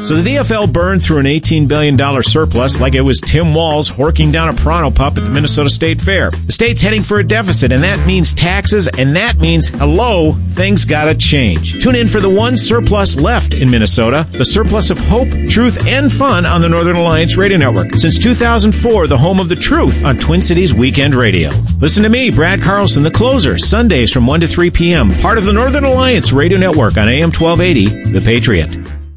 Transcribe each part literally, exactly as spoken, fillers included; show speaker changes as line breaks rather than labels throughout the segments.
So the D F L burned through an eighteen billion dollars surplus like it was Tim Walz horking down a Pronto pup at the Minnesota State Fair. The state's heading for a deficit, and that means taxes, and that means, hello, things gotta change. Tune in for the one surplus left in Minnesota, the surplus of hope, truth, and fun on the Northern Alliance Radio Network. Since two thousand four, the home of the truth on Twin Cities Weekend Radio. Listen to me, Brad Carlson, the closer, Sundays from one to three p.m., part of the Northern Alliance Radio Network on A M twelve eighty, The Patriot.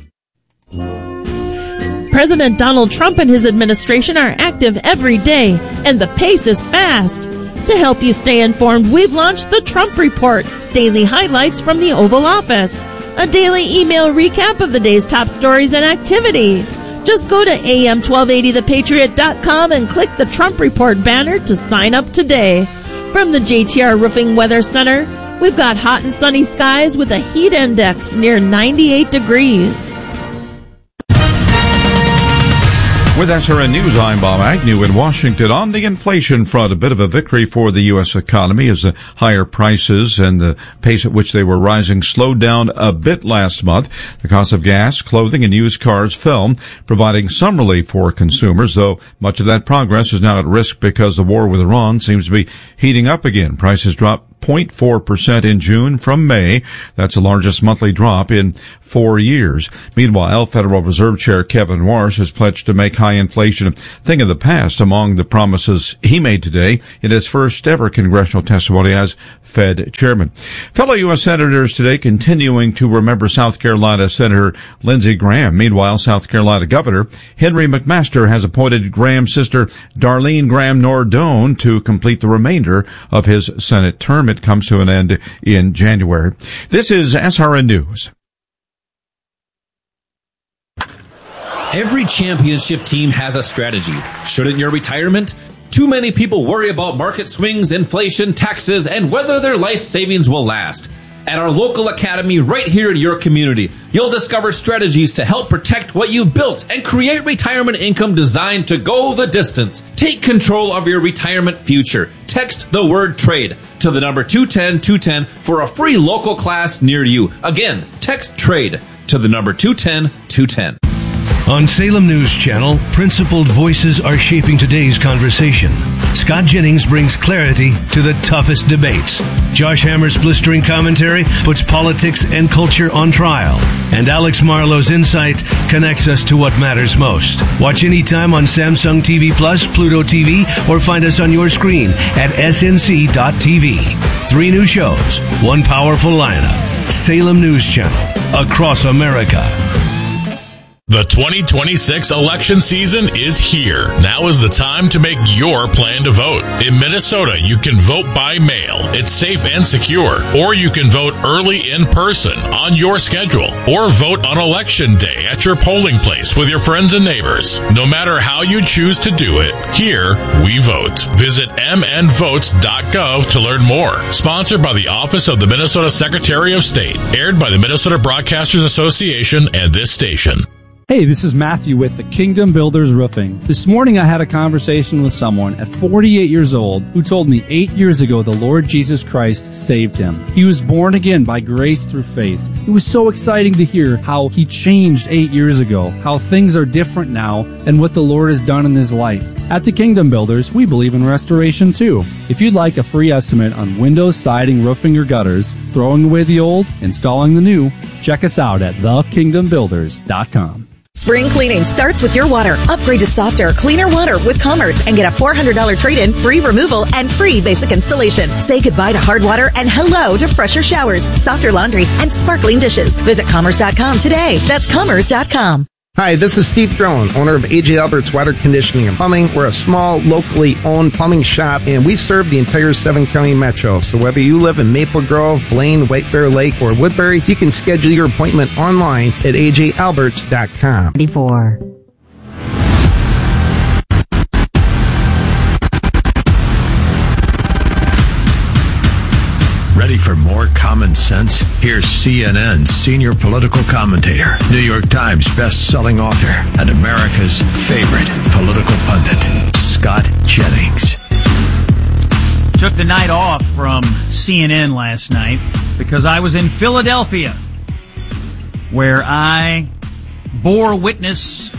President Donald Trump and his administration are active every day, and the pace is fast. To help you stay informed, we've launched the Trump Report, daily highlights from the Oval Office, a daily email recap of the day's top stories and activity. Just go to A M twelve eighty the patriot dot com and click the Trump Report banner to sign up today. From the J T R Roofing Weather Center, we've got hot and sunny skies with a heat index near ninety-eight degrees.
With S R N News, I'm Bob Agnew in Washington. On the inflation front, a bit of a victory for the U S economy as the higher prices and the pace at which they were rising slowed down a bit last month. The cost of gas, clothing, and used cars fell, providing some relief for consumers, though much of that progress is now at risk because the war with Iran seems to be heating up again. Prices dropped zero point four percent in June from May. That's the largest monthly drop in four years. Meanwhile, Federal Reserve Chair Kevin Warsh has pledged to make high inflation a thing of the past among the promises he made today in his first ever congressional testimony as Fed chairman. Fellow U S senators today continuing to remember South Carolina Senator Lindsey Graham. Meanwhile, South Carolina Governor Henry McMaster has appointed Graham's sister Darlene Graham Nordone to complete the remainder of his Senate term. It comes to an end in January. This is S R N News.
Every championship team has a strategy. Shouldn't your retirement? Too many people worry about market swings, inflation, taxes, and whether their life savings will last. At our local academy right here in your community, you'll discover strategies to help protect what you've built and create retirement income designed to go the distance. Take control of your retirement future. Text the word trade to the number two ten two ten for a free local class near you. Again, text trade to the number two ten two ten.
On Salem News Channel, principled voices are shaping today's conversation. Scott Jennings brings clarity to the toughest debates. Josh Hammer's blistering commentary puts politics and culture on trial. And Alex Marlowe's insight connects us to what matters most. Watch anytime on Samsung T V Plus, Pluto T V, or find us on your screen at S N C dot T V. Three new shows, one powerful lineup. Salem News Channel, across America.
The twenty twenty-six election season is here. Now is the time to make your plan to vote. In Minnesota, you can vote by mail. It's safe and secure. Or you can vote early in person on your schedule. Or vote on election day at your polling place with your friends and neighbors. No matter how you choose to do it, here we vote. Visit m n votes dot gov to learn more. Sponsored by the Office of the Minnesota Secretary of State. Aired by the Minnesota Broadcasters Association and this station.
Hey, this is Matthew with the Kingdom Builders Roofing. This morning I had a conversation with someone at forty-eight years old who told me eight years ago the Lord Jesus Christ saved him. He was born again by grace through faith. It was so exciting to hear how he changed eight years ago, how things are different now, and what the Lord has done in his life. At the Kingdom Builders, we believe in restoration too. If you'd like a free estimate on windows, siding, roofing, or gutters, throwing away the old, installing the new, check us out at the kingdom builders dot com.
Spring cleaning starts with your water. Upgrade to softer, cleaner water with Commerce and get a four hundred dollars trade-in, free removal, and free basic installation. Say goodbye to hard water and hello to fresher showers, softer laundry, and sparkling dishes. Visit commerce dot com today. That's commerce dot com.
Hi, this is Steve Drone, owner of A J Albert's Water Conditioning and Plumbing. We're a small, locally owned plumbing shop, and we serve the entire seven-county metro. So whether you live in Maple Grove, Blaine, White Bear Lake, or Woodbury, you can schedule your appointment online at a j alberts dot com.
Before.
Ready for more common sense? Here's C N N's senior political commentator, New York Times best-selling author, and America's favorite political pundit, Scott Jennings.
Took the night off from C N N last night because I was in Philadelphia, where I bore witness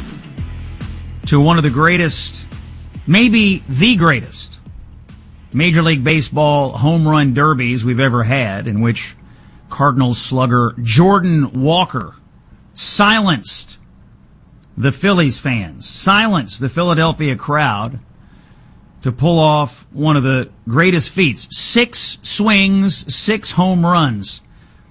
to one of the greatest, maybe the greatest, Major League Baseball home run derbies we've ever had, in which Cardinals slugger Jordan Walker silenced the Phillies fans, silenced the Philadelphia crowd to pull off one of the greatest feats. Six swings, six home runs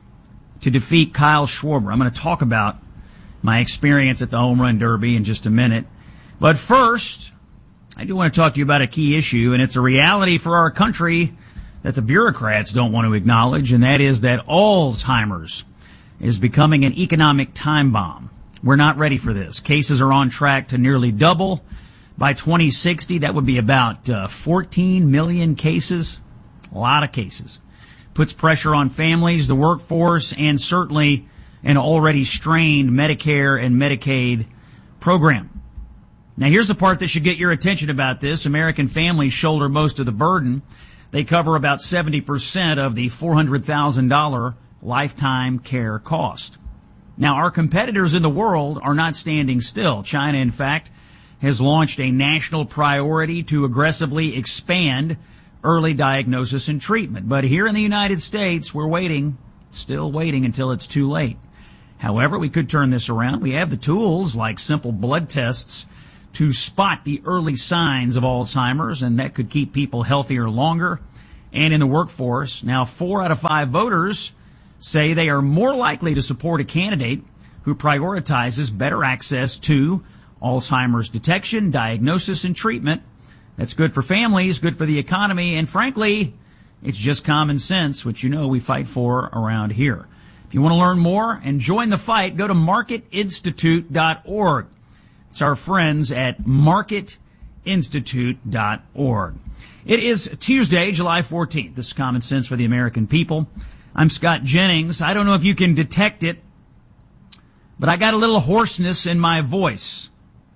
to defeat Kyle Schwarber. I'm going to talk about my experience at the Home Run Derby in just a minute. But first, I do want to talk to you about a key issue, and it's a reality for our country that the bureaucrats don't want to acknowledge, and that is that Alzheimer's is becoming an economic time bomb. We're not ready for this. Cases are on track to nearly double. By twenty sixty, that would be about uh, fourteen million cases. A lot of cases. Puts pressure on families, the workforce, and certainly an already strained Medicare and Medicaid program. Now, here's the part that should get your attention about this. American families shoulder most of the burden. They cover about seventy percent of the four hundred thousand dollars lifetime care cost. Now, our competitors in the world are not standing still. China, in fact, has launched a national priority to aggressively expand early diagnosis and treatment. But here in the United States, we're waiting, still waiting until it's too late. However, we could turn this around. We have the tools like simple blood tests to spot the early signs of Alzheimer's, and that could keep people healthier longer. And in the workforce, now four out of five voters say they are more likely to support a candidate who prioritizes better access to Alzheimer's detection, diagnosis, and treatment. That's good for families, good for the economy, and frankly, it's just common sense, which you know we fight for around here. If you want to learn more and join the fight, go to market institute dot org. It's our friends at market institute dot org. It is Tuesday, July fourteenth. This is Common Sense for the American People. I'm Scott Jennings. I don't know if you can detect it, but I got a little hoarseness in my voice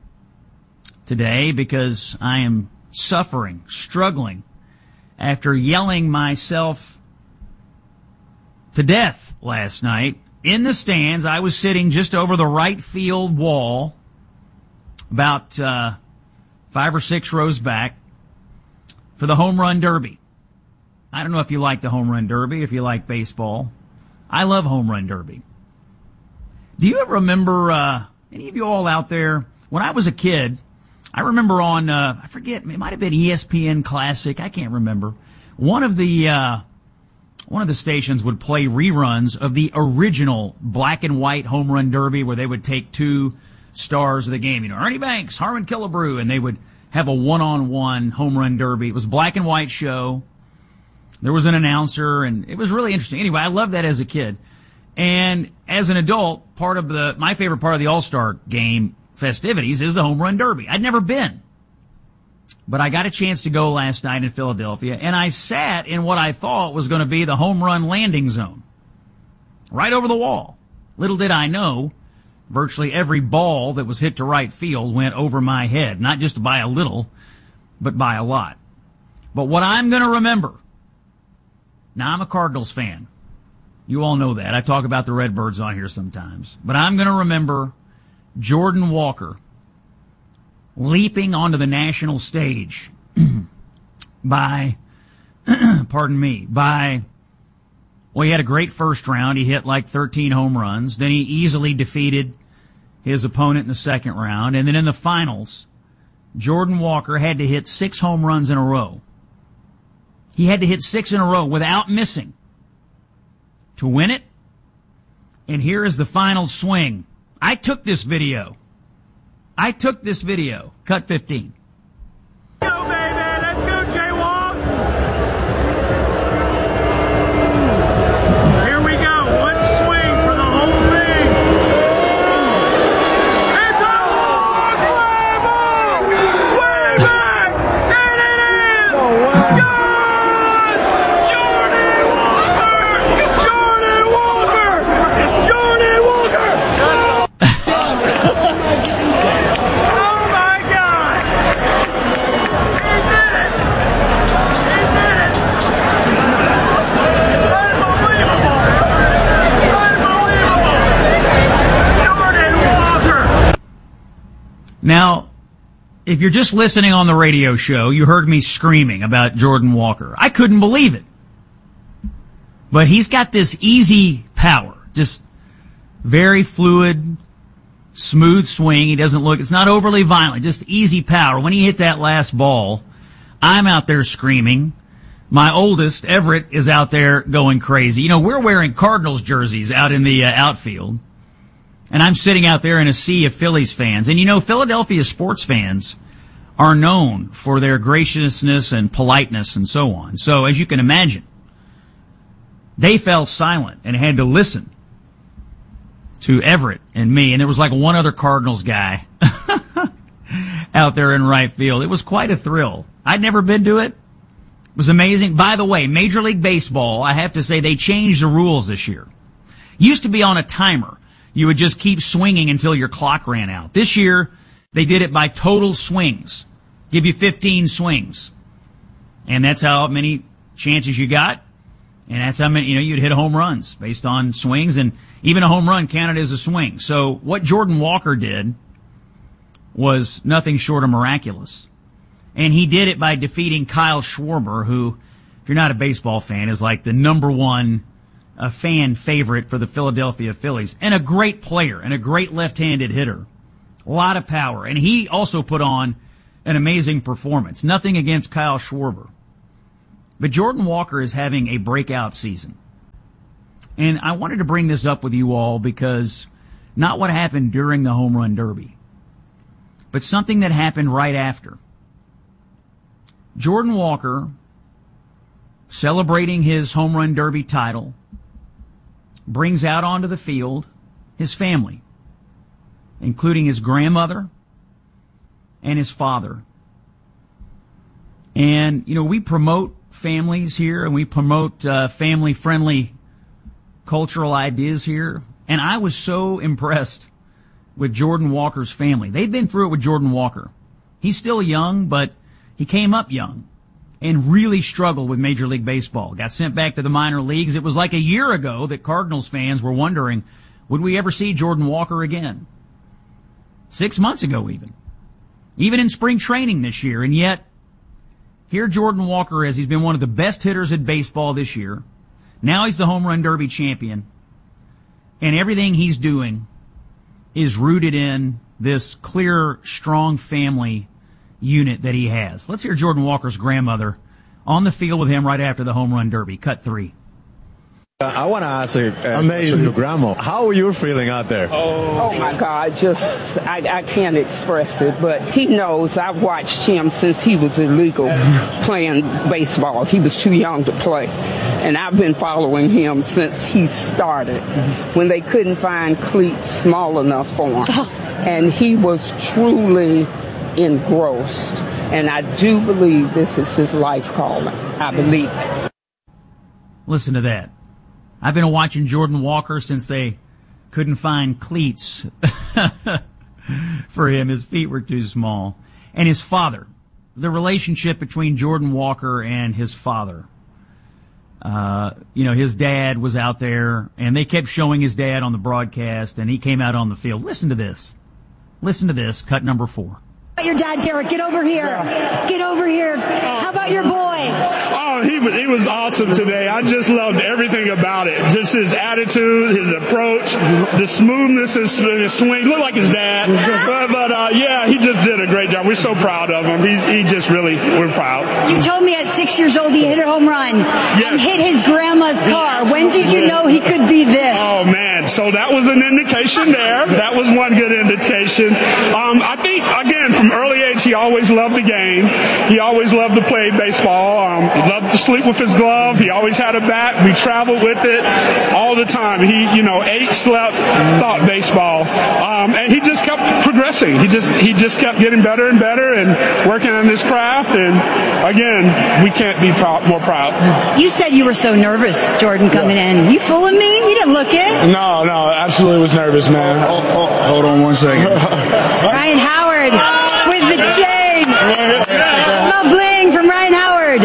today because I am suffering, struggling after yelling myself to death last night. In the stands, I was sitting just over the right field wall, about uh, five or six rows back, for the Home Run Derby. I don't know if you like the Home Run Derby, if you like baseball. I love Home Run Derby. Do you ever remember, uh, any of you all out there, when I was a kid, I remember on, uh, I forget, it might have been E S P N Classic, I can't remember. One of the, uh, one of the stations would play reruns of the original black and white Home Run Derby where they would take two stars of the game, you know, Ernie Banks, Harmon Killebrew, and they would have a one-on-one Home Run Derby. It was a black and white show. There was an announcer, and it was really interesting. Anyway, I loved that as a kid. And as an adult, part of the, my favorite part of the All-Star Game festivities is the Home Run Derby. I'd never been. But I got a chance to go last night in Philadelphia, and I sat in what I thought was going to be the home run landing zone. Right over the wall. Little did I know, virtually every ball that was hit to right field went over my head. Not just by a little, but by a lot. But what I'm going to remember, now I'm a Cardinals fan. You all know that. I talk about the Redbirds on here sometimes. But I'm going to remember Jordan Walker leaping onto the national stage by, pardon me, by, well, he had a great first round. He hit like thirteen home runs. Then he easily defeated his opponent in the second round. And then in the finals, Jordan Walker had to hit six home runs in a row. He had to hit six in a row without missing to win it. And here is the final swing. I took this video. I took this video. Cut fifteen.
Go, baby! Let's go, J-Walk! Here we go. One swing for the whole thing. It's a walk! Way back! Way back! And it is! Gone! Jordan Walker! Jordan Walker! It's Jordan Walker!
Now, if you're just listening on the radio show, you heard me screaming about Jordan Walker. I couldn't believe it. But he's got this easy power, just very fluid, smooth swing. He doesn't look, it's not overly violent, just easy power. When he hit that last ball, I'm out there screaming. My oldest, Everett, is out there going crazy. You know, we're wearing Cardinals jerseys out in the uh, outfield. And I'm sitting out there in a sea of Phillies fans. And you know, Philadelphia sports fans are known for their graciousness and politeness and so on. So, as you can imagine, they fell silent and had to listen to Everett and me. And there was like one other Cardinals guy out there in right field. It was quite a thrill. I'd never been to it. It was amazing. By the way, Major League Baseball, I have to say, they changed the rules this year. Used to be on a timer. You would just keep swinging until your clock ran out. This year, they did it by total swings. Give you fifteen swings. And that's how many chances you got. And that's how many, you know, you'd hit home runs based on swings. And even a home run counted as a swing. So what Jordan Walker did was nothing short of miraculous. And he did it by defeating Kyle Schwarber, who, if you're not a baseball fan, is like the number one a fan favorite for the Philadelphia Phillies, and a great player and a great left-handed hitter. A lot of power. And he also put on an amazing performance. Nothing against Kyle Schwarber. But Jordan Walker is having a breakout season. And I wanted to bring this up with you all because not what happened during the Home Run Derby, but something that happened right after. Jordan Walker, celebrating his Home Run Derby title, brings out onto the field his family, including his grandmother and his father. And, you know, we promote families here and we promote uh, family-friendly cultural ideas here. And I was so impressed with Jordan Walker's family. They've been through it with Jordan Walker. He's still young, but he came up young and really struggled with Major League Baseball. Got sent back to the minor leagues. It was like a year ago that Cardinals fans were wondering, would we ever see Jordan Walker again? Six months ago even. Even in spring training this year. And yet, here Jordan Walker is. He's been one of the best hitters in baseball this year. Now he's the Home Run Derby champion. And everything he's doing is rooted in this clear, strong family unit that he has. Let's hear Jordan Walker's grandmother on the field with him right after the Home Run Derby. Cut three.
I want to ask you, uh, Amazing. to Grandma, how are you feeling out there?
Oh, oh my God, just, I, I can't express it, but he knows. I've watched him since he was illegal playing baseball. He was too young to play. And I've been following him since he started, when they couldn't find cleats small enough for him. And he was truly engrossed. And I do believe this is his life calling. I believe it.
Listen to that. I've been watching Jordan Walker since they couldn't find cleats for him. His feet were too small. And his father, the relationship between Jordan Walker and his father. Uh, you know, his dad was out there, and they kept showing his dad on the broadcast, and he came out on the field. Listen to this. Listen to this, cut number four.
Your dad, Derek, get over here. Yeah. Get over here. How about your boy?
Oh, he was, he was awesome today. I just loved everything about it. Just his attitude, his approach, the smoothness of his swing. Looked like his dad. but but uh, yeah, he just did a great job. We're so proud of him. He's, he just really, we're proud.
You told me at six years old he hit a home run yes. and hit his grandma's car. When did you know he could be this?
Oh, man. So that was an indication there. That was one good indication. Um, I think, again, from early age, he always loved the game. He always loved to play baseball. Um, he loved to sleep with his glove. He always had a bat. We traveled with it all the time. He, you know, ate, slept, thought baseball. Um, and he just kept progressing. He just, he just kept getting better and better and working on his craft. And again, we can't be proud, more proud.
You said you were so nervous, Jordan, coming yeah. in. You fooling me? You didn't look it.
No, no, absolutely was nervous, man.
Hold, hold, hold on one second.
Ryan Howard with the chain. Love bling from Ryan Howard.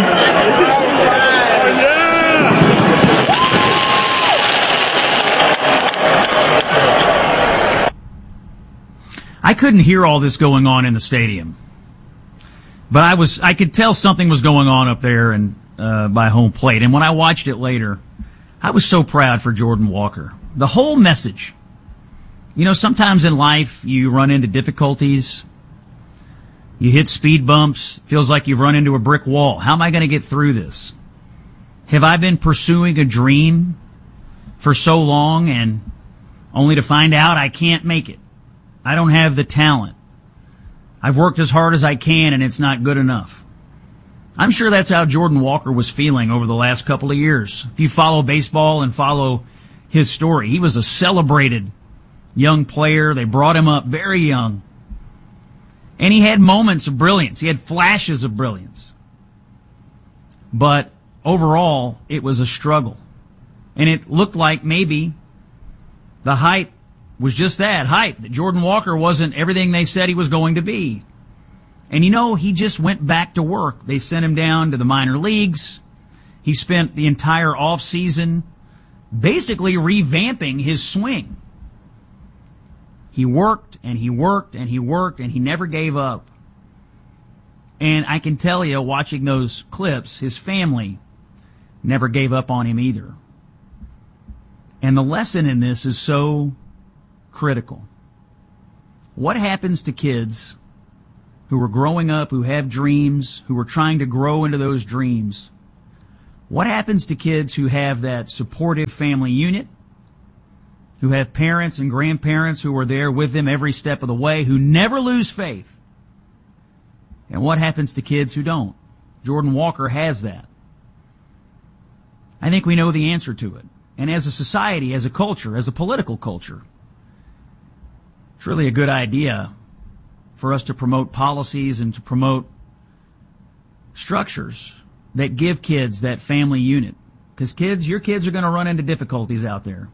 I couldn't hear all this going on in the stadium, but I was, I could tell something was going on up there and, uh, by home plate. And when I watched it later, I was so proud for Jordan Walker. The whole message. You know, sometimes in life you run into difficulties. You hit speed bumps. Feels like you've run into a brick wall. How am I going to get through this? Have I been pursuing a dream for so long and only to find out I can't make it? I don't have the talent. I've worked as hard as I can and it's not good enough. I'm sure that's how Jordan Walker was feeling over the last couple of years. If you follow baseball and follow his story, he was a celebrated young player. They brought him up very young. And he had moments of brilliance. He had flashes of brilliance. But overall, it was a struggle. And it looked like maybe the hype was just that, hype, that Jordan Walker wasn't everything they said he was going to be. And you know, he just went back to work. They sent him down to the minor leagues. He spent the entire offseason basically revamping his swing. He worked and he worked and he worked and he never gave up. And I can tell you, watching those clips, his family never gave up on him either. And the lesson in this is so critical. What happens to kids who are growing up, who have dreams, who are trying to grow into those dreams? What happens to kids who have that supportive family unit, who have parents and grandparents who are there with them every step of the way, who never lose faith? And what happens to kids who don't? Jordan Walker has that. I think we know the answer to it. And as a society, as a culture, as a political culture, it's really a good idea for us to promote policies and to promote structures that give kids that family unit. Because kids, your kids are going to run into difficulties out there.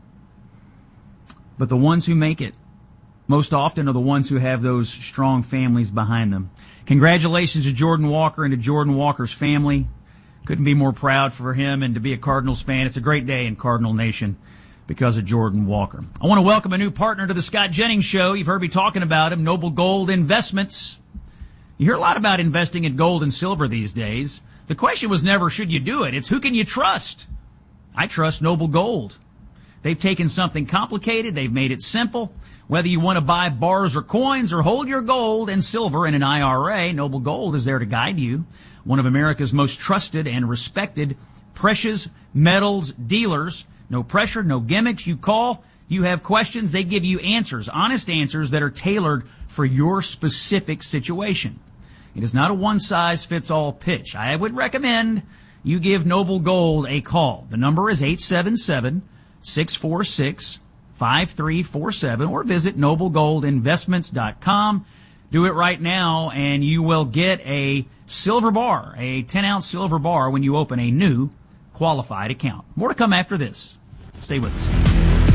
But the ones who make it most often are the ones who have those strong families behind them. Congratulations to Jordan Walker and to Jordan Walker's family. Couldn't be more proud for him and to be a Cardinals fan. It's a great day in Cardinal Nation because of Jordan Walker. I want to welcome a new partner to the Scott Jennings Show. You've heard me talking about him, Noble Gold Investments. You hear a lot about investing in gold and silver these days. The question was never, should you do it? It's who can you trust? I trust Noble Gold. They've taken something complicated, they've made it simple. Whether you want to buy bars or coins or hold your gold and silver in an I R A, Noble Gold is there to guide you. One of America's most trusted and respected precious metals dealers. No pressure, no gimmicks. You call, you have questions, they give you answers, honest answers that are tailored for your specific situation. It is not a one-size-fits-all pitch. I would recommend you give Noble Gold a call. The number is eight seven seven, six four six, five three four seven or visit noble gold investments dot com. Do it right now and you will get a silver bar, a ten-ounce silver bar when you open a new qualified account. More to come after this. Stay with us.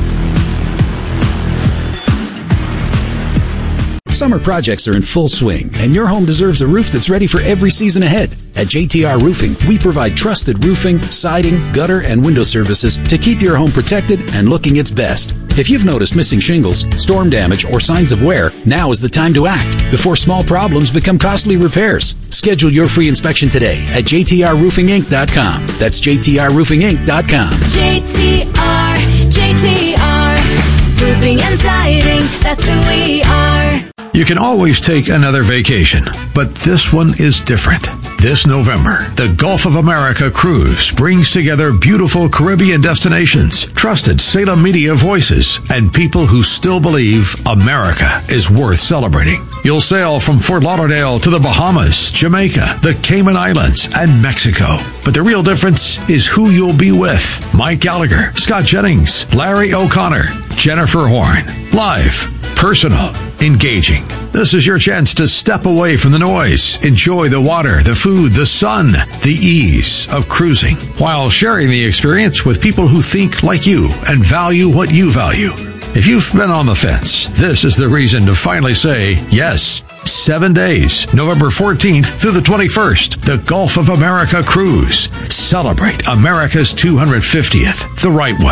Summer projects are in full swing, and your home deserves a roof that's ready for every season ahead. At J T R Roofing, we provide trusted roofing, siding, gutter, and window services to keep your home protected and looking its best. If you've noticed missing shingles, storm damage, or signs of wear, now is the time to act before small problems become costly repairs. Schedule your free inspection today at J T R roofing inc dot com. That's J T R roofing inc dot com.
J T R, J T R, roofing and siding, that's who we are.
You can always take another vacation, but this one is different. This November, the Gulf of America Cruise brings together beautiful Caribbean destinations, trusted Salem media voices, and people who still believe America is worth celebrating. You'll sail from Fort Lauderdale to the Bahamas, Jamaica, the Cayman Islands, and Mexico. But the real difference is who you'll be with. Mike Gallagher, Scott Jennings, Larry O'Connor, Jennifer Horn. Live, personal, engaging. This is your chance to step away from the noise, enjoy the water, the food, the sun, the ease of cruising, while sharing the experience with people who think like you and value what you value. If you've been on the fence, this is the reason to finally say yes. Seven days, November fourteenth through the twenty-first, the Gulf of America Cruise. Celebrate America's two hundred fiftieth the right way.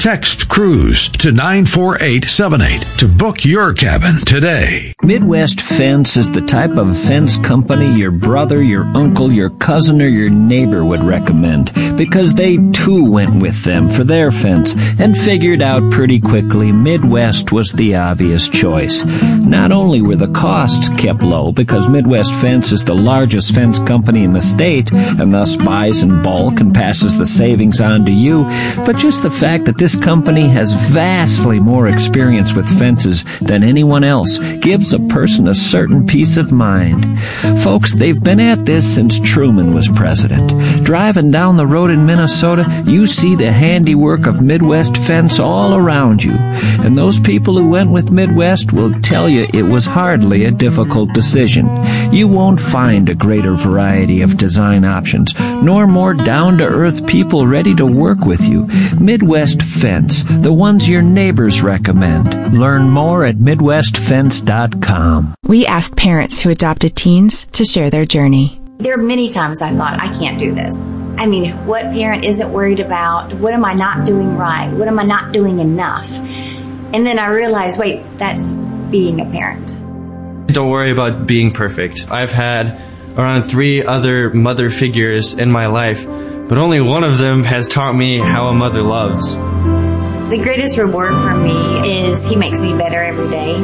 Text CRUISE to nine four eight seven eight to book your cabin today.
Midwest Fence is the type of fence company your brother, your uncle, your cousin, or your neighbor would recommend because they too went with them for their fence and figured out pretty quickly Midwest was the obvious choice. Not only were the costs kept low because Midwest Fence is the largest fence company in the state and thus buys in bulk and passes the savings on to you, but just the fact that this company has vastly more experience with fences than anyone else gives a person a certain peace of mind. Folks, they've been at this since Truman was president. Driving down the road in Minnesota, you see the handiwork of Midwest Fence all around you. And those people who went with Midwest will tell you it was hardly a difficult decision. You won't find a greater variety of design options, nor more down-to-earth people ready to work with you. Midwest Fence, the ones your neighbors recommend. Learn more at midwest fence dot com.
We asked parents who adopted teens to share their journey.
There are many times I thought, I can't do this. I mean, what parent isn't worried about? What am I not doing right? What am I not doing enough? And then I realized, wait, that's being a parent.
Don't worry about being perfect. I've had around three other mother figures in my life, but only one of them has taught me how a mother loves.
The greatest reward for me is he makes me better every day.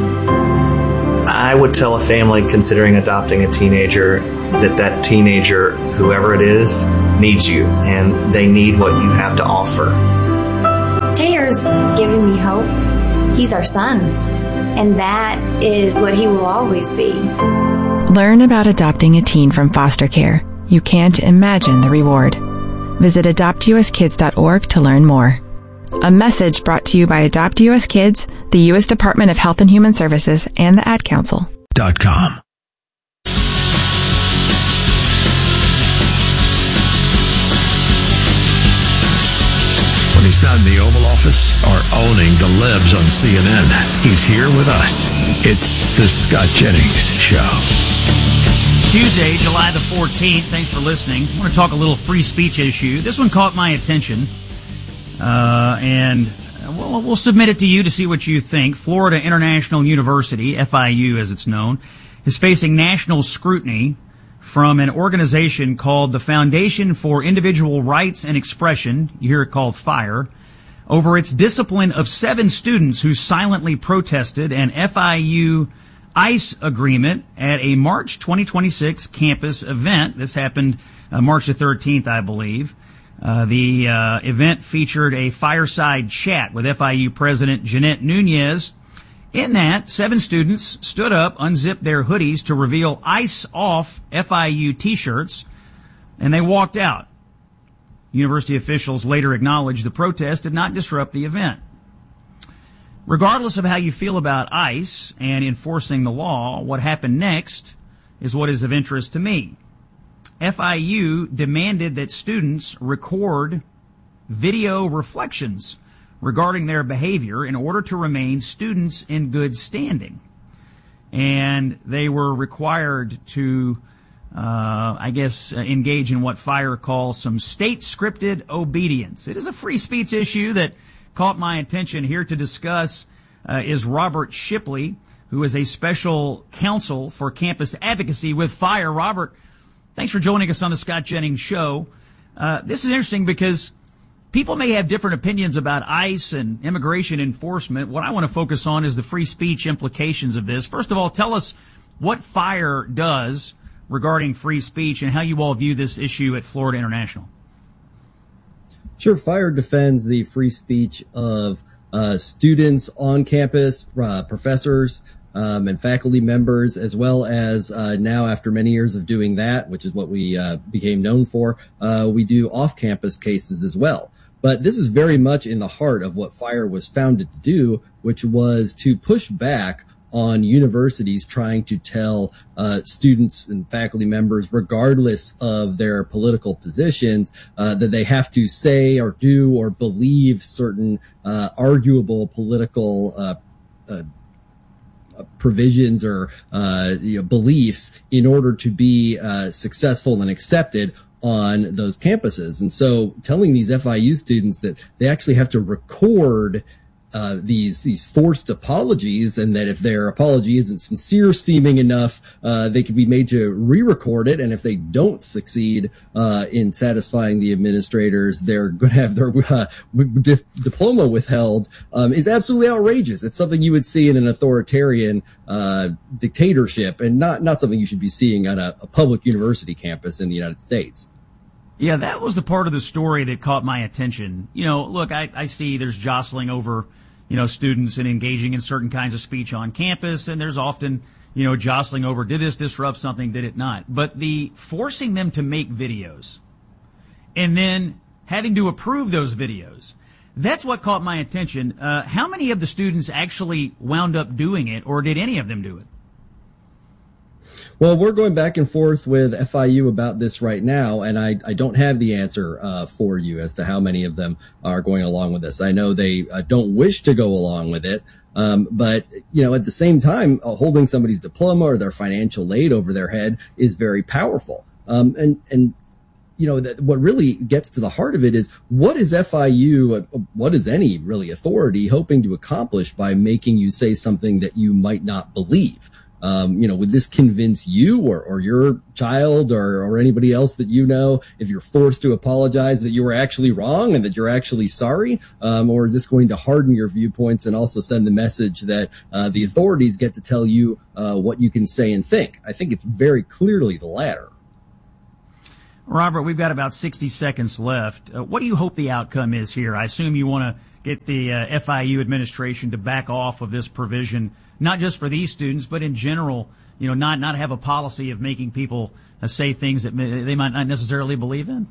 I would tell a family considering adopting a teenager that that teenager, whoever it is, needs you, and they need what you have to offer.
Taylor's giving me hope. He's our son, and that is what he will always be.
Learn about adopting a teen from foster care. You can't imagine the reward. Visit adopt u s kids dot org to learn more. A message brought to you by Adopt U S Kids, the U S Department of Health and Human Services, and the Ad Council.
Dot com. When he's not in the Oval Office or owning the libs on C N N, he's here with us. It's the Scott Jennings Show.
Tuesday, July the fourteenth. Thanks for listening. I want to talk a little free speech issue. This one caught my attention, uh, and we'll, we'll submit it to you to see what you think. Florida International University, F I U as it's known, is facing national scrutiny from an organization called the Foundation for Individual Rights and Expression, you hear it called FIRE, over its discipline of seven students who silently protested an F I U ICE agreement at a March twenty twenty-six campus event. This happened uh, March the thirteenth, I believe. Uh, the uh, event featured a fireside chat with F I U President Jeanette Nunez. In that, seven students stood up, unzipped their hoodies to reveal ICE off F I U t-shirts, and they walked out. University officials later acknowledged the protest did not disrupt the event. Regardless of how you feel about ICE and enforcing the law, what happened next is what is of interest to me. F I U demanded that students record video reflections regarding their behavior in order to remain students in good standing. And they were required to, uh, I guess, uh, engage in what FIRE calls some state-scripted obedience. It is a free speech issue that caught my attention. Here to discuss uh, is Robert Shipley, who is a special counsel for campus advocacy with FIRE. Robert, thanks for joining us on the Scott Jennings Show. Uh, this is interesting because people may have different opinions about ICE and immigration enforcement. What I want to focus on is the free speech implications of this. First of all, tell us what FIRE does regarding free speech and how you all view this issue at Florida International.
Sure. FIRE defends the free speech of uh, students on campus, uh, professors, um, and faculty members, as well as uh, now, after many years of doing that, which is what we uh, became known for, uh, we do off-campus cases as well. But this is very much in the heart of what FIRE was founded to do, which was to push back on universities trying to tell uh, students and faculty members, regardless of their political positions, uh, that they have to say or do or believe certain uh, arguable political uh, uh, provisions or uh, you know, beliefs in order to be uh, successful and accepted on those campuses. And so telling these F I U students that they actually have to record Uh, these these forced apologies, and that if their apology isn't sincere seeming enough, uh, they can be made to re-record it, and if they don't succeed uh, in satisfying the administrators, they're going to have their uh, di- diploma withheld, um, is absolutely outrageous. It's something you would see in an authoritarian uh, dictatorship, and not not something you should be seeing on a, a public university campus in the United States.
Yeah, that was the part of the story that caught my attention. You know, look, I, I see there's jostling over, you know, students and engaging in certain kinds of speech on campus, and there's often, you know, jostling over, did this disrupt something, did it not? But the forcing them to make videos and then having to approve those videos, that's what caught my attention. Uh, how many of the students actually wound up doing it, or did any of them do it?
Well, we're going back and forth with F I U about this right now, and I, I don't have the answer uh, for you as to how many of them are going along with this. I know they uh, don't wish to go along with it, um, but, you know, at the same time, uh, holding somebody's diploma or their financial aid over their head is very powerful. Um, and, and, you know, that what really gets to the heart of it is, what is F I U, uh, what is any really authority hoping to accomplish by making you say something that you might not believe? Um, you know, would this convince you or, or your child or, or anybody else that you know, if you're forced to apologize, that you were actually wrong and that you're actually sorry? Um, or is this going to harden your viewpoints and also send the message that uh, the authorities get to tell you uh, what you can say and think? I think it's very clearly the latter.
Robert, we've got about sixty seconds left. Uh, what do you hope the outcome is here? I assume you want to get the uh, F I U administration to back off of this provision, not just for these students, but in general, you know, not, not have a policy of making people uh, say things that may, they might not necessarily believe in?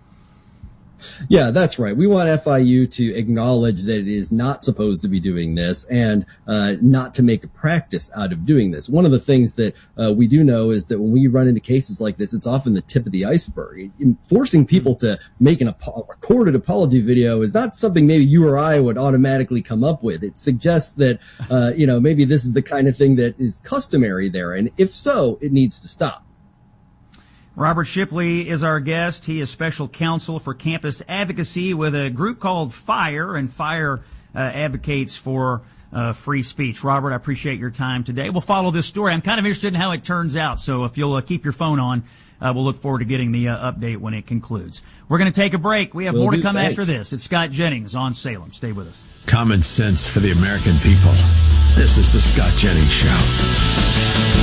Yeah, that's right. We want F I U to acknowledge that it is not supposed to be doing this, and uh, not to make a practice out of doing this. One of the things that uh, we do know is that when we run into cases like this, it's often the tip of the iceberg. Forcing people to make an ap- recorded apology video is not something maybe you or I would automatically come up with. It suggests that, uh, you know, maybe this is the kind of thing that is customary there, and if so, it needs to stop.
Robert Shipley is our guest. He is special counsel for campus advocacy with a group called FIRE, and FIRE uh, advocates for uh, free speech. Robert, I appreciate your time today. We'll follow this story. I'm kind of interested in how it turns out, so if you'll uh, keep your phone on, uh, we'll look forward to getting the uh, update when it concludes. We're going to take a break. We have
Will
more to
do.
come
Thanks.
after this. It's Scott Jennings on Salem. Stay with us.
Common sense for the American people. This is the Scott Jennings Show.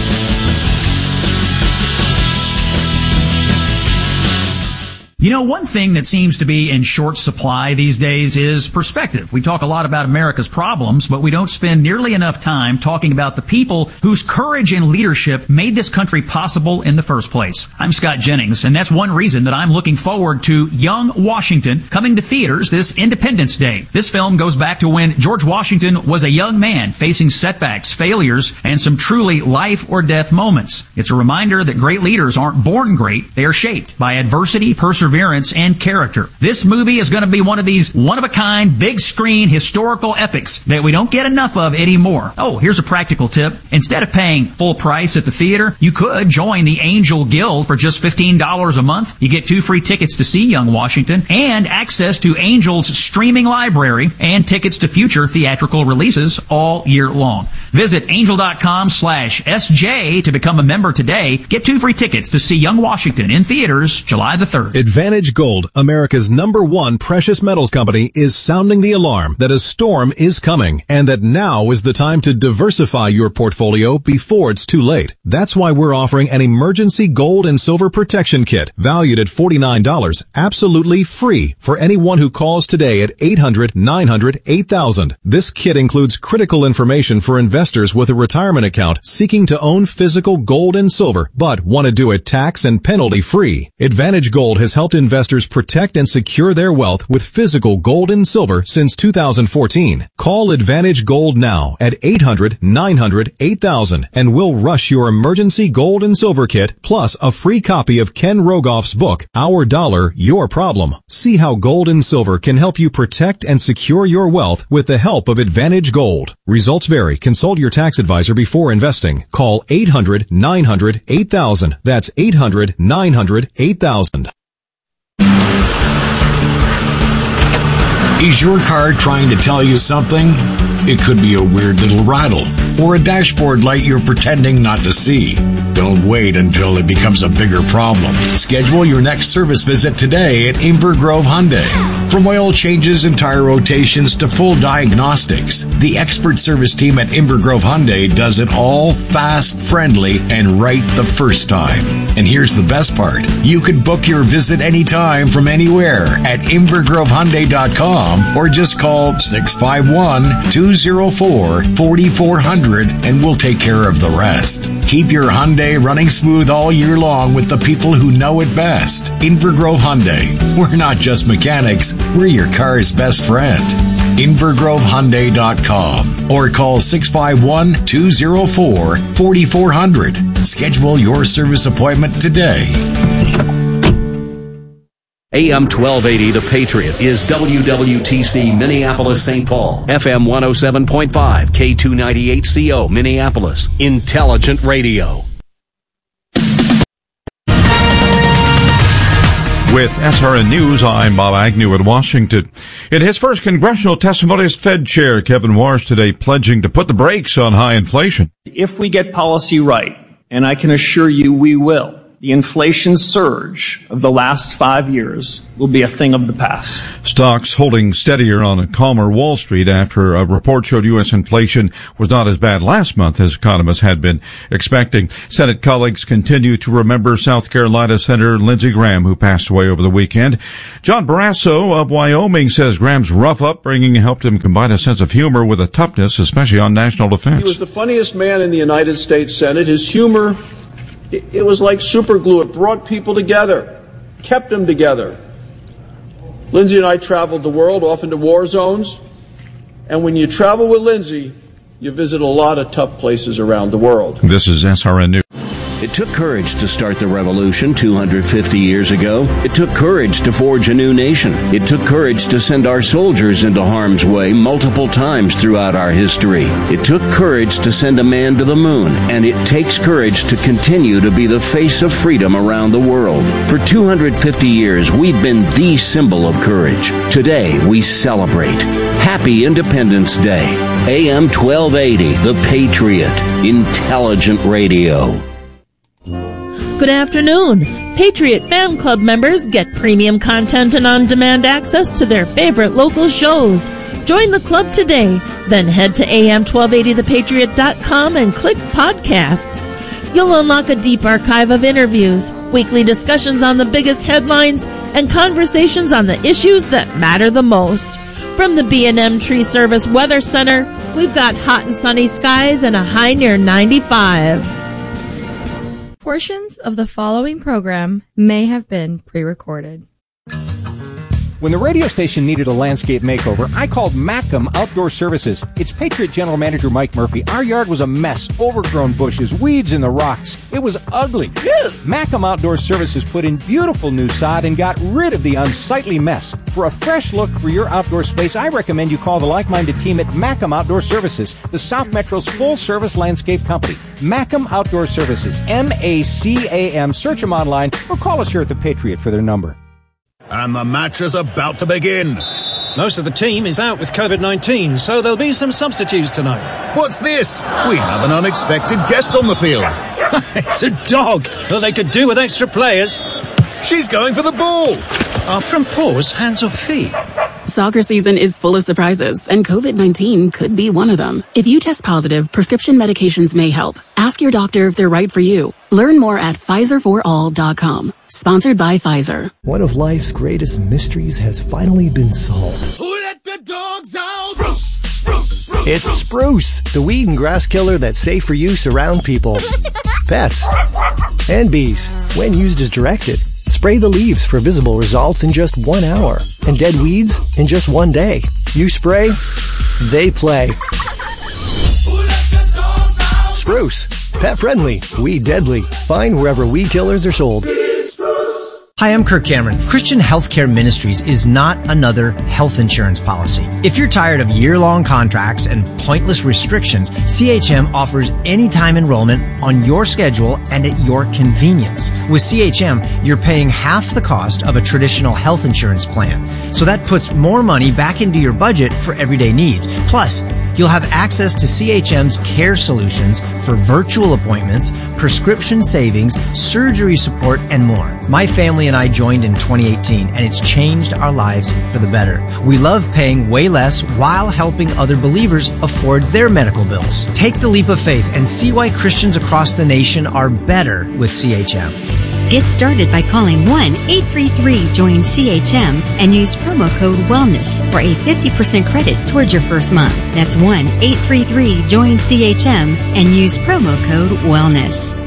You know, one thing that seems to be in short supply these days is perspective. We talk a lot about America's problems, but we don't spend nearly enough time talking about the people whose courage and leadership made this country possible in the first place. I'm Scott Jennings, and that's one reason that I'm looking forward to Young Washington coming to theaters this Independence Day. This film goes back to when George Washington was a young man facing setbacks, failures, and some truly life or death moments. It's a reminder that great leaders aren't born great, they are shaped by adversity, perseverance, and character. This movie is going to be one of these one-of-a-kind, big-screen, historical epics that we don't get enough of anymore. Oh, here's a practical tip. Instead of paying full price at the theater, you could join the Angel Guild for just fifteen dollars a month. You get two free tickets to see Young Washington and access to Angel's streaming library and tickets to future theatrical releases all year long. Visit angel.com slash SJ to become a member today. Get two free tickets to see Young Washington in theaters July the third.
Advantage Gold, America's number one precious metals company, is sounding the alarm that a storm is coming and that now is the time to diversify your portfolio before it's too late. That's why we're offering an emergency gold and silver protection kit valued at forty-nine dollars, absolutely free for anyone who calls today at eight hundred, nine hundred, eight thousand. This kit includes critical information for investors with a retirement account seeking to own physical gold and silver but want to do it tax and penalty free. Advantage Gold has helped investors protect and secure their wealth with physical gold and silver since two thousand fourteen. Call Advantage Gold now at eight hundred, nine hundred, eight thousand and we'll rush your emergency gold and silver kit plus a free copy of Ken Rogoff's book, Our Dollar, Your Problem. See how gold and silver can help you protect and secure your wealth with the help of Advantage Gold. Results vary. Consult your tax advisor before investing. Call eight hundred, nine hundred, eight thousand. That's eight hundred, nine hundred, eight thousand.
Is your car trying to tell you something? It could be a weird little rattle or a dashboard light you're pretending not to see. Don't wait until it becomes a bigger problem. Schedule your next service visit today at Inver Grove Hyundai. From oil changes and tire rotations to full diagnostics, the expert service team at Inver Grove Hyundai does it all fast, friendly, and right the first time. And here's the best part. You can book your visit anytime from anywhere at inver grove hyundai dot com or just call six five one, two oh four, four four zero zero and we'll take care of the rest. Keep your Hyundai running smooth all year long with the people who know it best. Inver Grove Hyundai. We're not just mechanics, we're your car's best friend. inver grove hyundai dot com or call six five one, two oh four, four four zero zero. Schedule your service appointment today.
A M twelve eighty The Patriot is W W T C Minneapolis Saint Paul, F M one oh seven point five, K two ninety-eight C O Minneapolis, Intelligent Radio.
With S R N News, I'm Bob Agnew in Washington. In his first congressional testimony as Fed Chair, Kevin Warsh today pledging to put the brakes on high inflation.
If we get policy right, and I can assure you we will, the inflation surge of the last five years will be a thing of the past.
Stocks holding steadier on a calmer Wall Street after a report showed U S inflation was not as bad last month as economists had been expecting. Senate colleagues continue to remember South Carolina Senator Lindsey Graham, who passed away over the weekend. John Barrasso of Wyoming says Graham's rough upbringing helped him combine a sense of humor with a toughness, especially on national defense.
He was the funniest man in the United States Senate. His humor, it was like super glue. It brought people together, kept them together. Lindsey and I traveled the world, often to war zones. And when you travel with Lindsey, you visit a lot of tough places around the world.
This is S R N News.
It took courage to start the revolution two hundred fifty years ago. It took courage to forge a new nation. It took courage to send our soldiers into harm's way multiple times throughout our history. It took courage to send a man to the moon, and it takes courage to continue to be the face of freedom around the world. For two hundred fifty years, we've been the symbol of courage. Today, we celebrate. Happy Independence Day. A M twelve eighty, The Patriot. Intelligent Radio.
Good afternoon. Patriot Fan Club members get premium content and on-demand access to their favorite local shows. Join the club today. Then head to A M twelve eighty the patriot dot com and click podcasts. You'll unlock a deep archive of interviews, weekly discussions on the biggest headlines, and conversations on the issues that matter the most. From the B and M Tree Service Weather Center, we've got hot and sunny skies and a high near ninety-five.
Portions of the following program may have been pre-recorded.
When the radio station needed a landscape makeover, I called Mackem Outdoor Services. Its Patriot General Manager Mike Murphy. Our yard was a mess, overgrown bushes, weeds in the rocks. It was ugly. Mackem Outdoor Services put in beautiful new sod and got rid of the unsightly mess. For a fresh look for your outdoor space, I recommend you call the like-minded team at Mackem Outdoor Services, the South Metro's full-service landscape company. Mackem Outdoor Services, M A C A M. Search them online or call us here at the Patriot for their number.
And the match is about to begin.
Most of the team is out with COVID nineteen, so there'll be some substitutes tonight.
What's this? We have an unexpected guest on the field.
It's a dog. Well, they could do with extra players.
She's going for the ball.
Are front paws hands or feet?
Soccer season is full of surprises, and COVID nineteen could be one of them. If you test positive, prescription medications may help. Ask your doctor if they're right for you. Learn more at Pfizer for all dot com. Sponsored by Pfizer.
One of life's greatest mysteries has finally been solved.
Who let the dogs out? Spruce, spruce, spruce.
It's Spruce, the weed and grass killer that's safe for use around people, pets, and bees when used as directed. Spray the leaves for visible results in just one hour, and dead weeds in just one day. You spray, they play. Spruce, pet friendly, weed deadly. Find wherever weed killers are sold.
Hi, I'm Kirk Cameron. Christian Healthcare Ministries is not another health insurance policy. If you're tired of year-long contracts and pointless restrictions, C H M offers anytime enrollment on your schedule and at your convenience. With C H M, you're paying half the cost of a traditional health insurance plan. So that puts more money back into your budget for everyday needs. Plus, you'll have access to C H M's care solutions for virtual appointments, prescription savings, surgery support, and more. My family and I joined in twenty eighteen, and it's changed our lives for the better. We love paying way less while helping other believers afford their medical bills. Take the leap of faith and see why Christians across the nation are better with C H M.
Get started by calling one eight three three join C H M and use promo code WELLNESS for a fifty percent credit towards your first month. That's one eight three three join C H M and use promo code WELLNESS.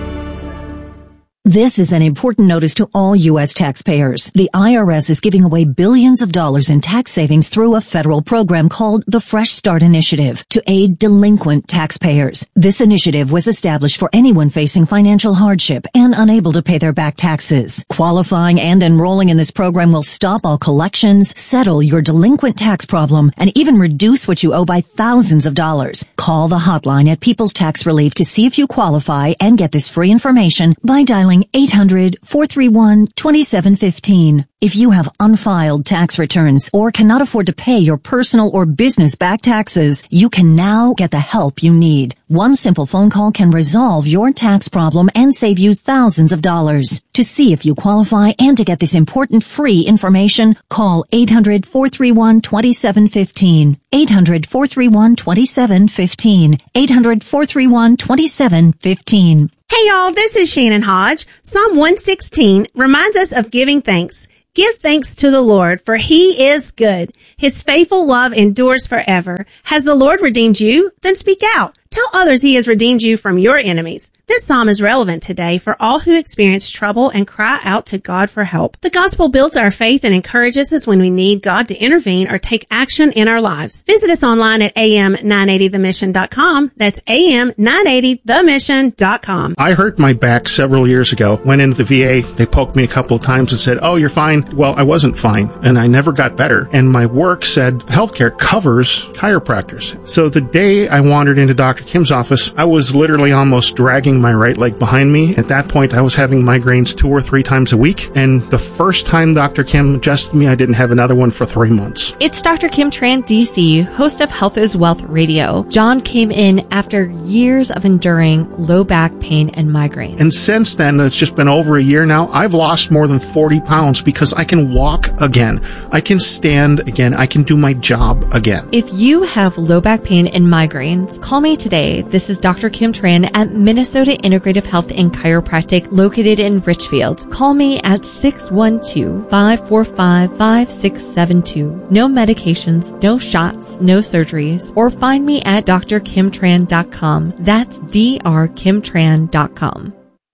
This is an important notice to all U S taxpayers. The I R S is giving away billions of dollars in tax savings through a federal program called the Fresh Start Initiative to aid delinquent taxpayers. This initiative was established for anyone facing financial hardship and unable to pay their back taxes. Qualifying and enrolling in this program will stop all collections, settle your delinquent tax problem, and even reduce what you owe by thousands of dollars. Call the hotline at People's Tax Relief to see if you qualify and get this free information by dialing eight hundred, four three one, two seven one five. If you have unfiled tax returns or cannot afford to pay your personal or business back taxes, you can now get the help you need. One simple phone call can resolve your tax problem and save you thousands of dollars. To see if you qualify and to get this important free information, call eight hundred, four three one, two seven one five. eight hundred, four three one, two seven one five. eight hundred, four three one, two seven one five.
Hey y'all, this is Shannon Hodge. Psalm one sixteen reminds us of giving thanks. Give thanks to the Lord, for he is good. His faithful love endures forever. Has the Lord redeemed you? Then speak out. Tell others he has redeemed you from your enemies. This psalm is relevant today for all who experience trouble and cry out to God for help. The gospel builds our faith and encourages us when we need God to intervene or take action in our lives. Visit us online at a m nine eighty the mission dot com. That's a m nine eighty the mission dot com.
I hurt my back several years ago. Went into the V A. They poked me a couple of times and said, oh, you're fine. Well, I wasn't fine, and I never got better. And my work said healthcare covers chiropractors. So the day I wandered into Doctor Kim's office, I was literally almost dragging my right leg behind me. At that point, I was having migraines two or three times a week. And the first time Doctor Kim adjusted me, I didn't have another one for three months.
It's Doctor Kim Tran, D C, host of Health is Wealth Radio. John came in after years of enduring low back pain and migraines.
And since then, it's just been over a year now, I've lost more than forty pounds because I can walk again. I can stand again. I can do my job again.
If you have low back pain and migraines, call me today. This is Doctor Kim Tran at Minnesota Integrative Health and Chiropractic located in Richfield. Call me at six one two, five four five, five six seven two. No medications, no shots, no surgeries, or find me at d r kim tran dot com. That's d r kim tran dot com.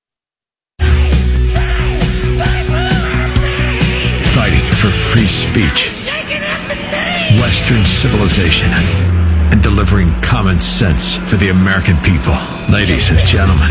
Fighting for free speech, Western civilization, and delivering common sense for the American people. Ladies and gentlemen,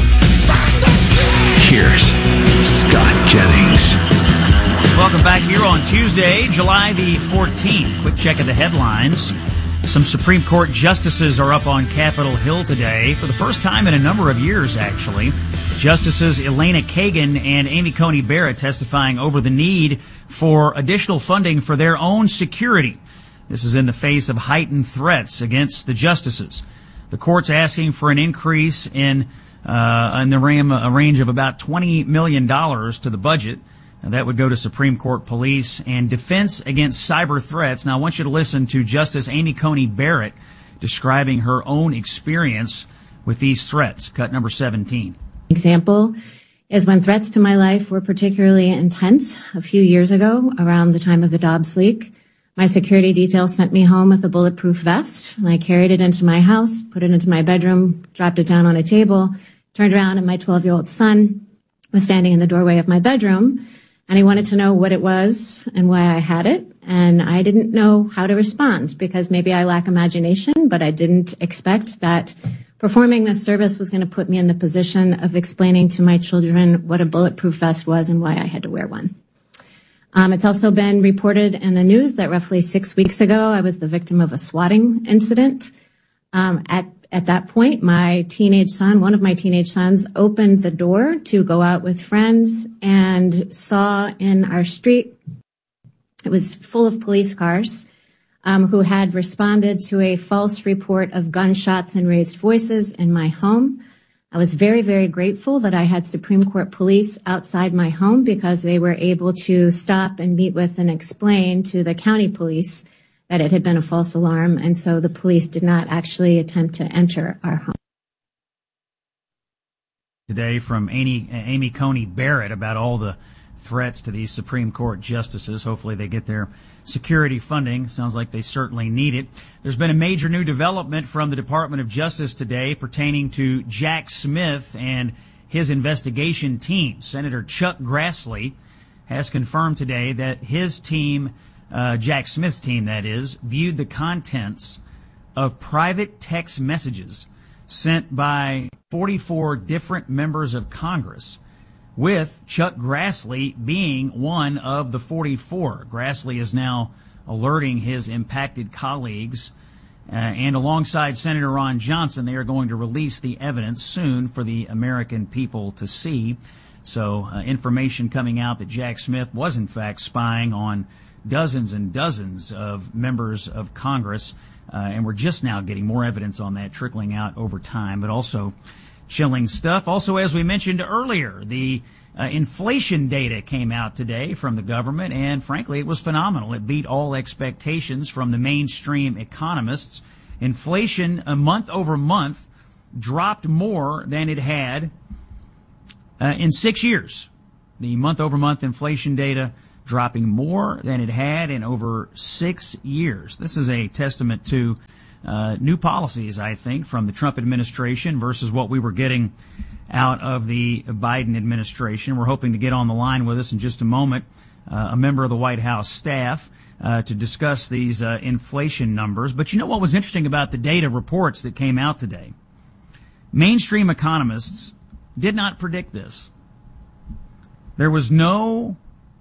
here's Scott Jennings.
Welcome back here on Tuesday, July the fourteenth. Quick check of the headlines. Some Supreme Court justices are up on Capitol Hill today for the first time in a number of years, actually. Justices Elena Kagan and Amy Coney Barrett testifying over the need for additional funding for their own security. This is in the face of heightened threats against the justices. The court's asking for an increase in uh, in the ram, a range of about twenty million dollars to the budget. And that would go to Supreme Court police and defense against cyber threats. Now, I want you to listen to Justice Amy Coney Barrett describing her own experience with these threats. Cut number seventeen.
Example is when threats to my life were particularly intense a few years ago around the time of the Dobbs leak. My security detail sent me home with a bulletproof vest, and I carried it into my house, put it into my bedroom, dropped it down on a table, turned around, and my twelve-year-old son was standing in the doorway of my bedroom, and he wanted to know what it was and why I had it, and I didn't know how to respond because maybe I lack imagination, but I didn't expect that Performing this service was going to put me in the position of explaining to my children what a bulletproof vest was and why I had to wear one. Um, it's also been reported in the news that roughly six weeks ago, I was the victim of a swatting incident. Um, at, at that point, my teenage son, one of my teenage sons, opened the door to go out with friends and saw in our street, it was full of police cars, um, who had responded to a false report of gunshots and raised voices in my home. I was very, very grateful that I had Supreme Court police outside my home because they were able to stop and meet with and explain to the county police that it had been a false alarm, and so the police did not actually attempt to enter our home.
Today from Amy, Amy Coney Barrett about all the threats to these Supreme Court justices. Hopefully they get their security funding. Sounds like they certainly need it. There's been a major new development from the Department of Justice today pertaining to Jack Smith and his investigation team. Senator Chuck Grassley has confirmed today that his team, uh, Jack Smith's team that is, viewed the contents of private text messages sent by forty-four different members of Congress, with Chuck Grassley being one of the forty-four. Grassley is now alerting his impacted colleagues, uh, and alongside Senator Ron Johnson, they are going to release the evidence soon for the American people to see. So uh, information coming out that Jack Smith was in fact spying on dozens and dozens of members of Congress, uh, and we're just now getting more evidence on that trickling out over time, but also chilling stuff. Also, as we mentioned earlier, the uh, inflation data came out today from the government, and frankly, it was phenomenal. It beat all expectations from the mainstream economists. Inflation, a month over month, dropped more than it had uh, in six years. The month over month inflation data dropping more than it had in over six years. This is a testament to Uh, new policies, I think, from the Trump administration versus what we were getting out of the Biden administration. We're hoping to get on the line with us in just a moment, uh, a member of the White House staff, uh, to discuss these uh, inflation numbers. But you know what was interesting about the data reports that came out today? Mainstream economists did not predict this. There was no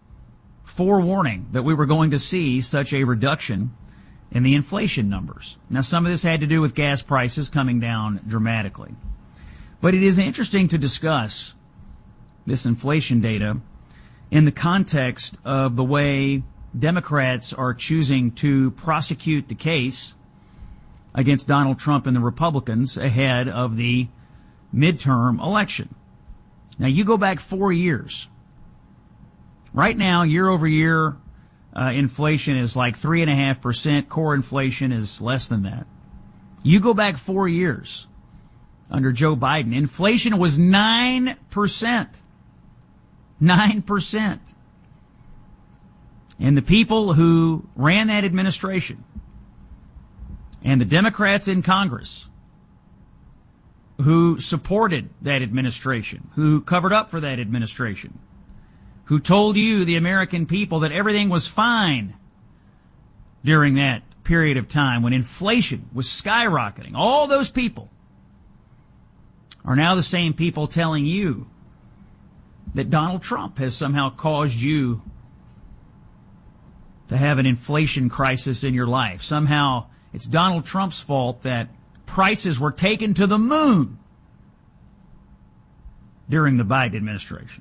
forewarning that we were going to see such a reduction in the inflation numbers. Now, some of this had to do with gas prices coming down dramatically. But it is interesting to discuss this inflation data in the context of the way Democrats are choosing to prosecute the case against Donald Trump and the Republicans ahead of the midterm election. Now, you go back four years. Right now, year over year, Uh, inflation is like three and a half percent. Core inflation is less than that. You go back four years under Joe Biden, inflation was nine percent. Nine percent. And the people who ran that administration and the Democrats in Congress who supported that administration, who covered up for that administration, who told you, the American people, that everything was fine during that period of time when inflation was skyrocketing. All those people are now the same people telling you that Donald Trump has somehow caused you to have an inflation crisis in your life. Somehow it's Donald Trump's fault that prices were taken to the moon during the Biden administration.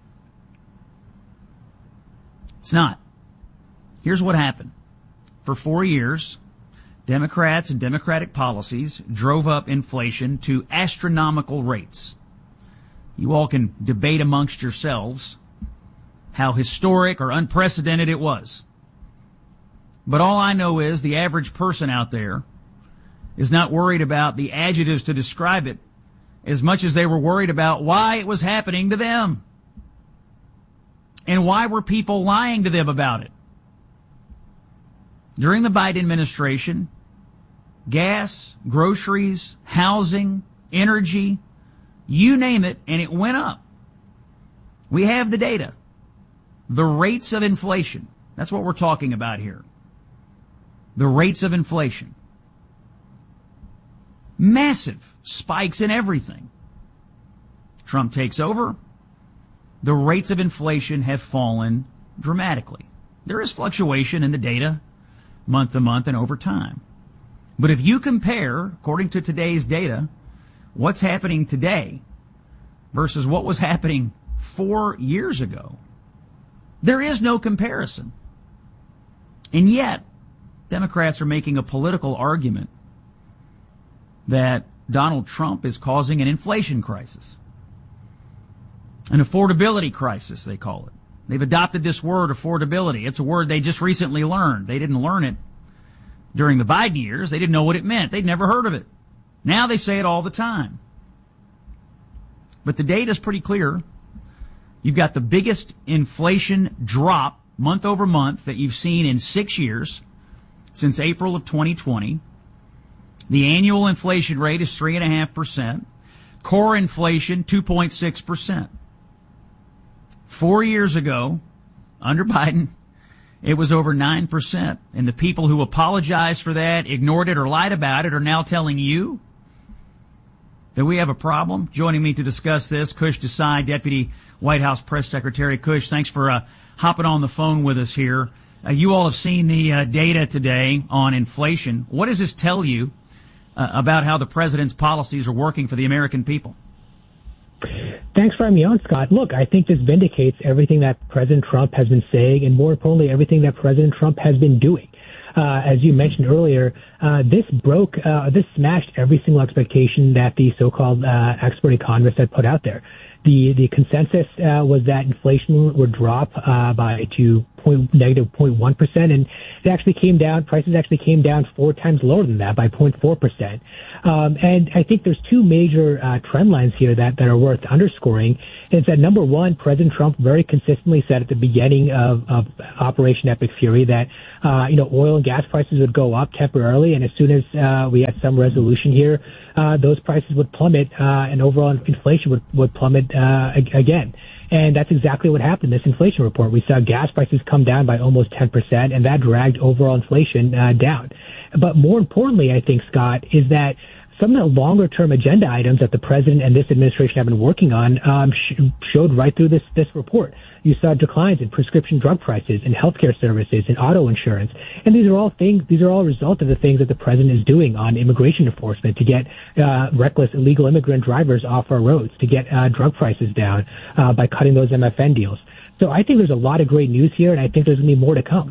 It's not. Here's what happened. For four years, Democrats and Democratic policies drove up inflation to astronomical rates. You all can debate amongst yourselves how historic or unprecedented it was. But all I know is the average person out there is not worried about the adjectives to describe it as much as they were worried about why it was happening to them. And why were people lying to them about it? During the Biden administration, gas, groceries, housing, energy, you name it, and it went up. We have the data. The rates of inflation. That's what we're talking about here. The rates of inflation. Massive spikes in everything. Trump takes over. The rates of inflation have fallen dramatically. There is fluctuation in the data month to month and over time. But if you compare, according to today's data, what's happening today versus what was happening four years ago, there is no comparison. And yet, Democrats are making a political argument that Donald Trump is causing an inflation crisis. An affordability crisis, they call it. They've adopted this word, affordability. It's a word they just recently learned. They didn't learn it during the Biden years. They didn't know what it meant. They'd never heard of it. Now they say it all the time. But the data's pretty clear. You've got the biggest inflation drop month over month that you've seen in six years since April of twenty twenty. The annual inflation rate is three point five percent. Core inflation, two point six percent. Four years ago, under Biden, it was over nine percent. And the people who apologized for that, ignored it, or lied about it are now telling you that we have a problem. Joining me to discuss this, Kush Desai, Deputy White House Press Secretary. Kush, thanks for uh, hopping on the phone with us here. Uh, you all have seen the uh, data today on inflation. What does this tell you uh, about how the president's policies are working for the American people?
Thanks for having me on, Scott. Look, I think this vindicates everything that President Trump has been saying, and more importantly, everything that President Trump has been doing. Uh, as you mentioned earlier, uh, this broke, uh, this smashed every single expectation that the so-called uh, expert economists had put out there. The the consensus uh, was that inflation would drop uh, by to point, negative zero point one percent, and it actually came down. Prices actually came down four times lower than that, by zero point four percent. Um, and I think there's two major uh, trend lines here that, that are worth underscoring. It's that number one, President Trump very consistently said at the beginning of, of Operation Epic Fury that uh, you know oil and gas prices would go up temporarily, and as soon as uh, we had some resolution here, uh, those prices would plummet, uh, and overall inflation would, would plummet uh, again. And that's exactly what happened in this inflation report. We saw gas prices come down by almost ten percent, and that dragged overall inflation uh, down. But more importantly, I think, Scott, is that some of the longer-term agenda items that the president and this administration have been working on um, sh- showed right through this, this report. You saw declines in prescription drug prices, in healthcare services, in auto insurance. And these are all things, these are all a result of the things that the president is doing on immigration enforcement to get uh, reckless illegal immigrant drivers off our roads, to get uh, drug prices down uh, by cutting those M F N deals. So I think there's a lot of great news here, and I think there's going to be more to come.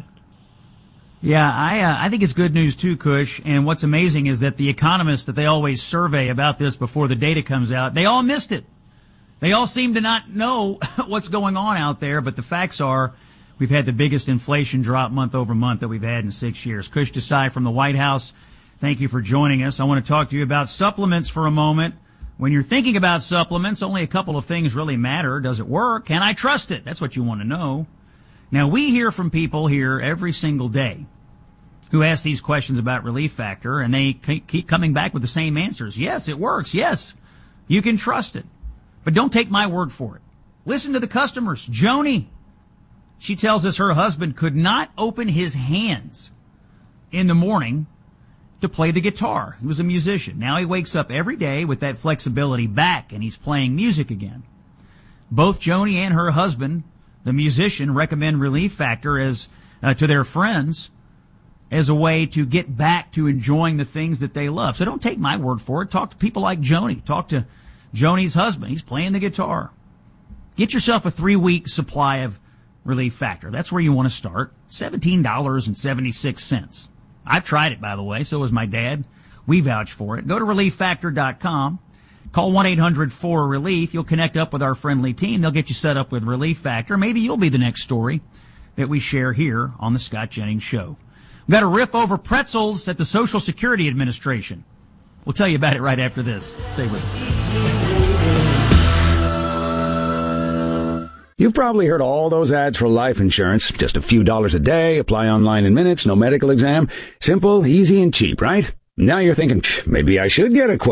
Yeah, I uh, I think it's good news too, Kush. And what's amazing is that the economists that they always survey about this before the data comes out, they all missed it. They all seem to not know what's going on out there. But the facts are, we've had the biggest inflation drop month over month that we've had in six years. Kush Desai from the White House, thank you for joining us. I want to talk to you about supplements for a moment. When you're thinking about supplements, only a couple of things really matter. Does it work? Can I trust it? That's what you want to know. Now, we hear from people here every single day who ask these questions about Relief Factor, and they keep coming back with the same answers. Yes, it works. Yes, you can trust it. But don't take my word for it. Listen to the customers. Joni, she tells us her husband could not open his hands in the morning to play the guitar. He was a musician. Now he wakes up every day with that flexibility back, and he's playing music again. Both Joni and her husband, the musician, recommend Relief Factor as uh, to their friends as a way to get back to enjoying the things that they love. So don't take my word for it. Talk to people like Joni. Talk to Joni's husband. He's playing the guitar. Get yourself a three-week supply of Relief Factor. That's where you want to start. seventeen dollars and seventy-six cents. I've tried it, by the way. So has my dad. We vouch for it. Go to relief factor dot com. Call one eight hundred four relief. You'll connect up with our friendly team. They'll get you set up with Relief Factor. Maybe you'll be the next story that we share here on the Scott Jennings Show. We've got a riff over pretzels at the Social Security Administration. We'll tell you about it right after this. Stay with us.
You've probably heard all those ads for life insurance. Just a few dollars a day, apply online in minutes, no medical exam. Simple, easy, and cheap, right? Now you're thinking, maybe I should get a quote.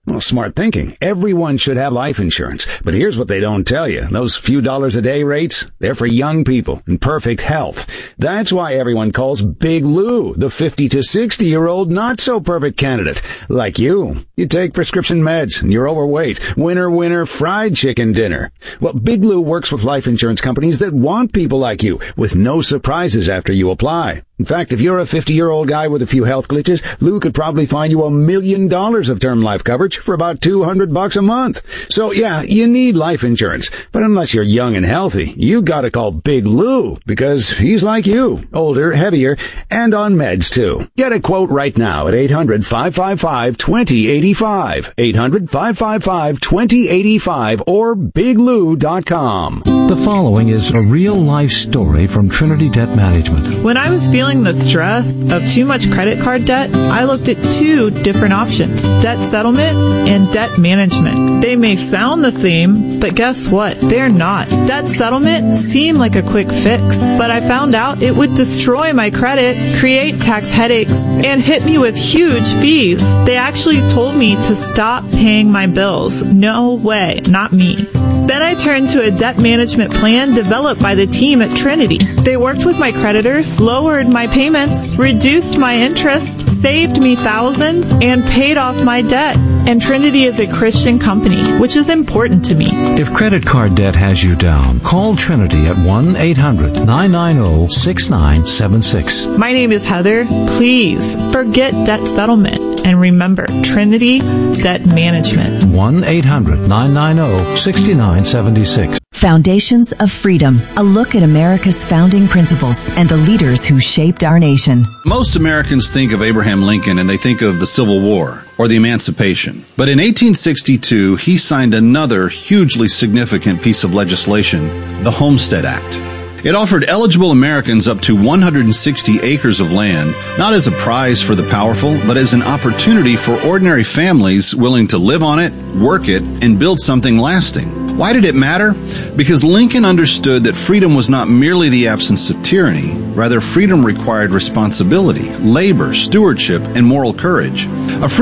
Well, smart thinking. Everyone should have life insurance. But here's what they don't tell you. Those few dollars a day rates, they're for young people in perfect health. That's why everyone calls Big Lou the fifty to sixty year old not so perfect candidate. Like you. You take prescription meds and you're overweight. Winner, winner, fried chicken dinner. Well, Big Lou works with life insurance companies that want people like you with no surprises after you apply. In fact, if you're a fifty-year-old guy with a few health glitches, Lou could probably find you a million dollars of term life coverage for about two hundred bucks a month. So yeah, you need life insurance. But unless you're young and healthy, you gotta call Big Lou because he's like you, older, heavier, and on meds too. Get a quote right now at eight hundred, five five five, two zero eight five, eight hundred, five five five, two zero eight five or big lou dot com.
The following is a real-life story from Trinity Debt Management.
When I was feeling the stress of too much credit card debt, I looked at two different options, debt settlement and debt management. They may sound the same, but guess what? They're not. Debt settlement seemed like a quick fix, but I found out it would destroy my credit, create tax headaches, and hit me with huge fees. They actually told me to stop paying my bills. No way, not me. Then I turned to a debt management plan developed by the team at Trinity. They worked with my creditors, lowered my payments, reduced my interest, saved me thousands, and paid off my debt. And Trinity is a Christian company, which is important to me.
If credit card debt has you down, call Trinity at one eight hundred, nine nine zero, six nine seven six.
My name is Heather. Please forget debt settlement and remember Trinity Debt Management.
one eight hundred, nine nine zero, six nine seven six.
Foundations of Freedom, a look at America's founding principles and the leaders who shaped our nation.
Most Americans think of Abraham Lincoln and they think of the Civil War or the Emancipation. But in eighteen sixty-two, he signed another hugely significant piece of legislation, the Homestead Act. It offered eligible Americans up to one hundred sixty acres of land, not as a prize for the powerful, but as an opportunity for ordinary families willing to live on it, work it, and build something lasting. Why did it matter? Because Lincoln understood that freedom was not merely the absence of tyranny. Rather, freedom required responsibility, labor, stewardship, and moral courage. A free